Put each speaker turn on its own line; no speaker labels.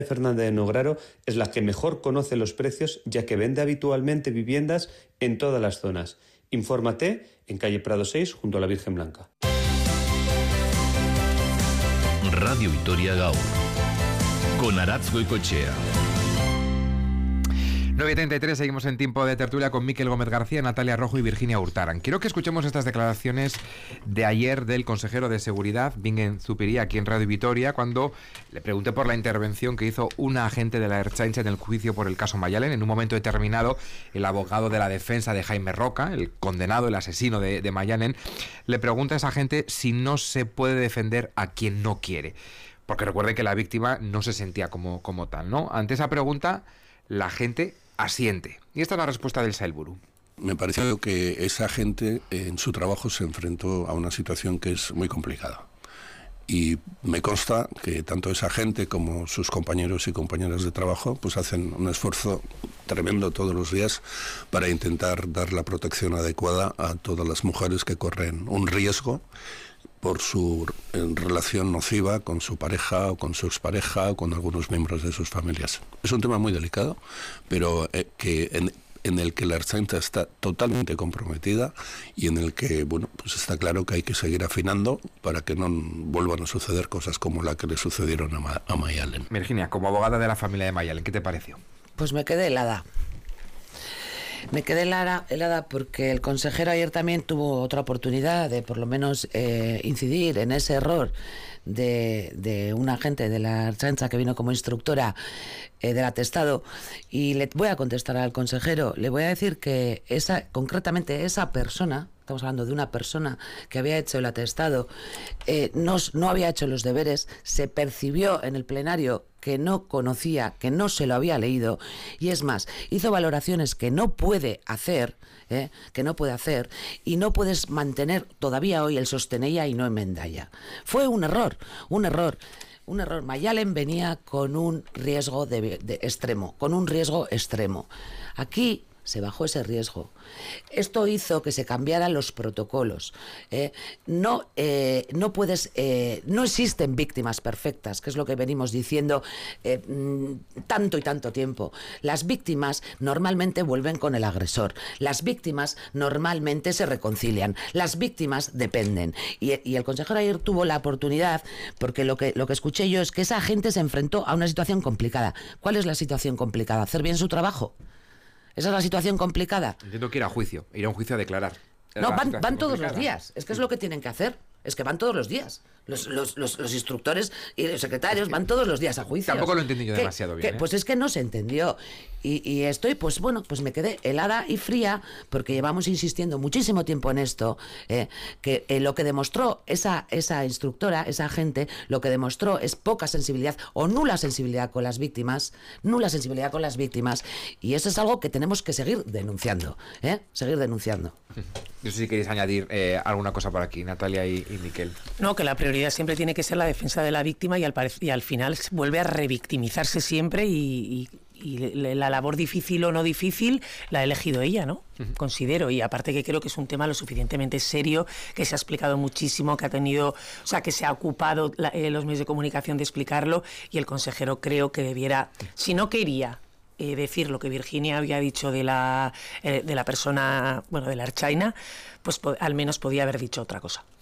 Fernández de Nograro es la que mejor conoce los precios, ya que vende habitualmente viviendas en todas las zonas. Infórmate en calle Prado 6, junto a la Virgen Blanca.
Radio Vitoria Gaur, con Aratz Goicoechea.
9:33, seguimos en tiempo de tertulia con Miquel Gómez García, Natalia Rojo y Virginia Hurtaran. Quiero que escuchemos estas declaraciones de ayer del consejero de Seguridad, Bingen Zupiria, aquí en Radio Vitoria, cuando le pregunté por la intervención que hizo una agente de la Ertzaintza en el juicio por el caso Mayalen. En un momento determinado, el abogado de la defensa de Jaime Roca, el condenado, el asesino de Mayalen, le pregunta a esa agente si no se puede defender a quien no quiere. Porque recuerde que la víctima no se sentía como tal, ¿no? Ante esa pregunta, la gente asiente. Y esta es la respuesta del Sailburu.
Me pareció que esa gente en su trabajo se enfrentó a una situación que es muy complicada. Y me consta que tanto esa gente como sus compañeros y compañeras de trabajo pues hacen un esfuerzo tremendo todos los días para intentar dar la protección adecuada a todas las mujeres que corren un riesgo por su relación nociva con su pareja o con su expareja o con algunos miembros de sus familias. Es un tema muy delicado, pero en el que la Ertzaintza está totalmente comprometida y en el que, bueno, pues está claro que hay que seguir afinando para que no vuelvan a suceder cosas como la que le sucedieron a Mayalen.
Virginia, como abogada de la familia de Mayalen, ¿qué te pareció?
Pues me quedé helada. Me quedé helada porque el consejero ayer también tuvo otra oportunidad de por lo menos incidir en ese error de una agente de la Ertzaintza que vino como instructora del atestado, y le voy a contestar al consejero. Le voy a decir que concretamente esa persona, estamos hablando de una persona que había hecho el atestado, no había hecho los deberes, se percibió en el plenario que no conocía, que no se lo había leído, y es más, hizo valoraciones que no puede hacer, y no puedes mantener todavía hoy el sostenella y no enmendalla. Fue un error. Mayalen venía con un riesgo extremo. Aquí se bajó ese riesgo. Esto hizo que se cambiaran los protocolos. No existen víctimas perfectas, que es lo que venimos diciendo tanto y tanto tiempo. Las víctimas normalmente vuelven con el agresor. Las víctimas normalmente se reconcilian. Las víctimas dependen. Y el consejero ayer tuvo la oportunidad, porque lo que escuché yo es que esa gente se enfrentó a una situación complicada. ¿Cuál es la situación complicada? ¿Hacer bien su trabajo? ¿Esa es la situación complicada?
Entiendo que ir a un juicio a declarar.
No, van todos los días. Es que es lo que tienen que hacer. Es que van todos los días. Los instructores y los secretarios van todos los días a juicio.
Tampoco lo entendí yo demasiado bien.
Pues es que no se entendió. Y estoy, pues bueno, pues me quedé helada y fría, porque llevamos insistiendo muchísimo tiempo en esto, que lo que demostró esa instructora, esa agente, lo que demostró es poca sensibilidad o nula sensibilidad con las víctimas, y eso es algo que tenemos que seguir denunciando, seguir denunciando.
No sé si queréis añadir alguna cosa por aquí, Natalia y Miquel.
No, que la prioridad siempre tiene que ser la defensa de la víctima, y al final vuelve a revictimizarse siempre, y la labor difícil o no difícil la ha elegido ella, ¿no? Considero, y aparte que creo que es un tema lo suficientemente serio, que se ha explicado muchísimo, que se ha ocupado los medios de comunicación de explicarlo, y el consejero creo que debiera, si no quería decir lo que Virginia había dicho de la persona, bueno, de la Ertzaina, pues al menos podía haber dicho otra cosa.